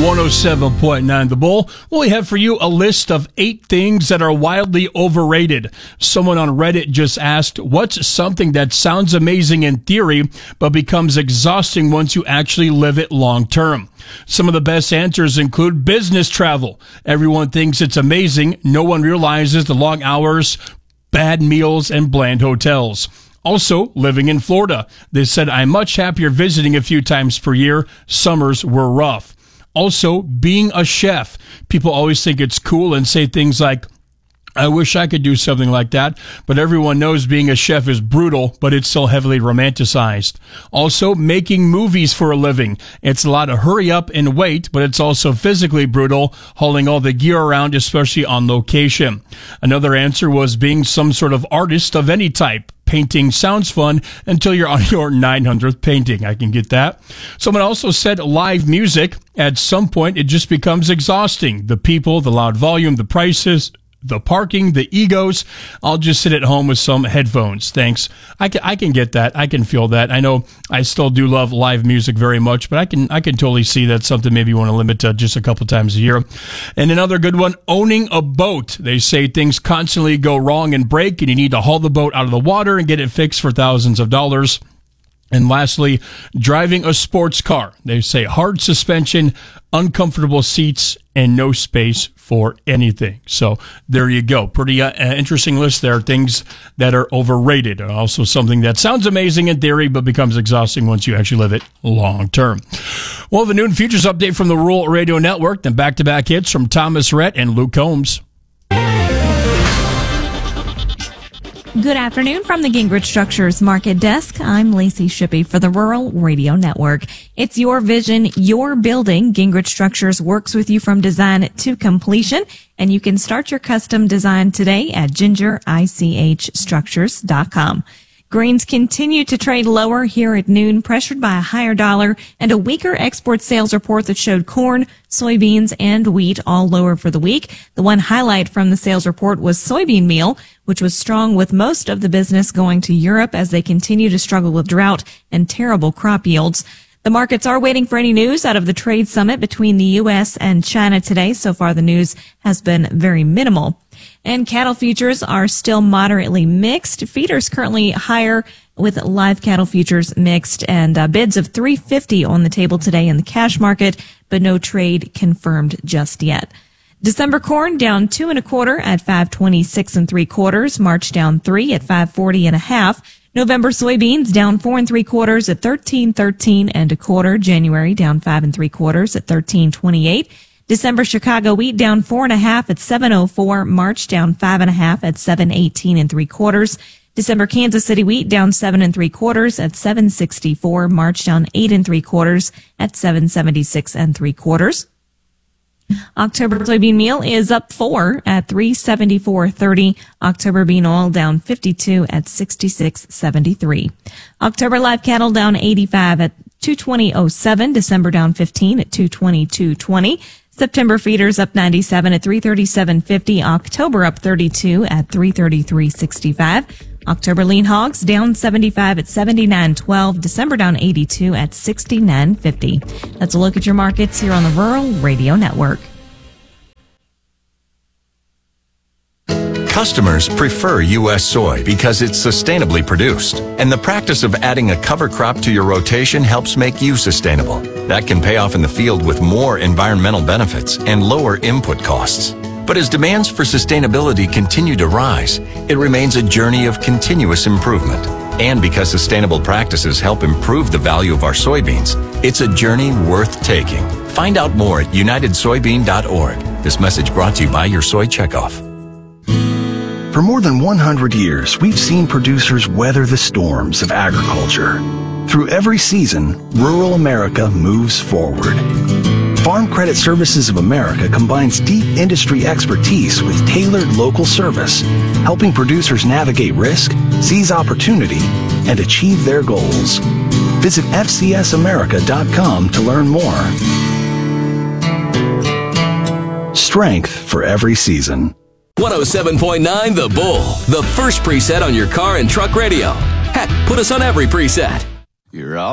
107.9 The Bull. Well, we have for you a list of 8 things that are wildly overrated. Someone on Reddit just asked, what's something that sounds amazing in theory, but becomes exhausting once you actually live it long term? Some of the best answers include business travel. Everyone thinks it's amazing. No one realizes the long hours, bad meals, and bland hotels. Also, living in Florida. They said, I'm much happier visiting a few times per year. Summers were rough. Also, being a chef. People always think it's cool and say things like, I wish I could do something like that, but everyone knows being a chef is brutal, but it's still heavily romanticized. Also, making movies for a living. It's a lot of hurry up and wait, but it's also physically brutal, hauling all the gear around, especially on location. Another answer was being some sort of artist of any type. Painting sounds fun until you're on your 900th painting. I can get that. Someone also said live music. At some point, it just becomes exhausting. The people, the loud volume, the prices, the parking, the egos. I'll just sit at home with some headphones. Thanks. I can get that. I can feel that. I know I still do love live music very much, but I can totally see that's something maybe you want to limit to just a couple times a year. And another good one, owning a boat. They say things constantly go wrong and break, and you need to haul the boat out of the water and get it fixed for thousands of dollars. And lastly, driving a sports car. They say hard suspension, uncomfortable seats, and no space for anything. So there you go. Pretty interesting list there. Things that are overrated. And also something that sounds amazing in theory, but becomes exhausting once you actually live it long term. Well, the noon futures update from the Rural Radio Network. Then back-to-back hits from Thomas Rhett and Luke Combs. Good afternoon from the Gingrich Structures Market Desk. I'm Lacey Shippey for the Rural Radio Network. It's your vision, your building. Gingrich Structures works with you from design to completion, and you can start your custom design today at gingerichstructures.com. Grains continue to trade lower here at noon, pressured by a higher dollar and a weaker export sales report that showed corn, soybeans, and wheat all lower for the week. The one highlight from the sales report was soybean meal, which was strong with most of the business going to Europe as they continue to struggle with drought and terrible crop yields. The markets are waiting for any news out of the trade summit between the U.S. and China today. So far, the news has been very minimal. And cattle futures are still moderately mixed. Feeders currently higher with live cattle futures mixed, and bids of $350 on the table today in the cash market, but no trade confirmed just yet. December corn down 2 1/4 at 526 3/4. March down 3 at 540 1/2. November soybeans down 4 3/4 at 13.13 1/4. January down 5 3/4 at 13.28. December Chicago wheat down 4 1/2 at 7.04. March down 5 1/2 at 7.18 3/4. December Kansas City wheat down 7 3/4 at 7.64. March down 8 3/4 at 7.76 3/4. October soybean meal is up 4 at 374.30. October bean oil down 52 at 66.73. October live cattle down 85 at 220.07. December down 15 at 222.20. September feeders up 97 at 337.50. October up 32 at 333.65. October lean hogs down 75 at 79.12. December down 82 at 69.50. That's a look at your markets here on the Rural Radio Network. Customers prefer U.S. soy because it's sustainably produced, and the practice of adding a cover crop to your rotation helps make you sustainable. That can pay off in the field with more environmental benefits and lower input costs. But as demands for sustainability continue to rise, it remains a journey of continuous improvement. And because sustainable practices help improve the value of our soybeans, it's a journey worth taking. Find out more at unitedsoybean.org. This message brought to you by your Soy Checkoff. For more than 100 years, we've seen producers weather the storms of agriculture. Through every season, rural America moves forward. Farm Credit Services of America combines deep industry expertise with tailored local service, helping producers navigate risk, seize opportunity, and achieve their goals. Visit fcsamerica.com to learn more. Strength for every season. 107.9 The Bull, the first preset on your car and truck radio. Heck, put us on every preset. You're all